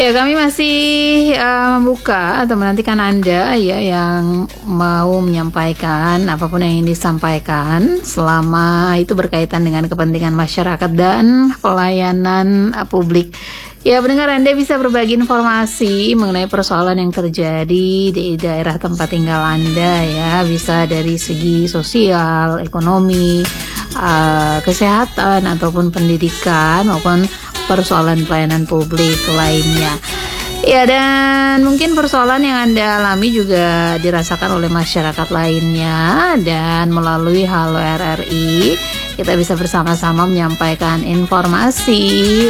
Ya, kami masih membuka atau menantikan Anda ya yang mau menyampaikan apapun yang ingin disampaikan selama itu berkaitan dengan kepentingan masyarakat dan pelayanan publik. Ya, pendengar, Anda bisa berbagi informasi mengenai persoalan yang terjadi di daerah tempat tinggal Anda ya, bisa dari segi sosial, ekonomi, kesehatan ataupun pendidikan maupun persoalan pelayanan publik lainnya. Ya, dan mungkin persoalan yang Anda alami juga dirasakan oleh masyarakat lainnya, dan melalui Halo RRI kita bisa bersama-sama menyampaikan informasi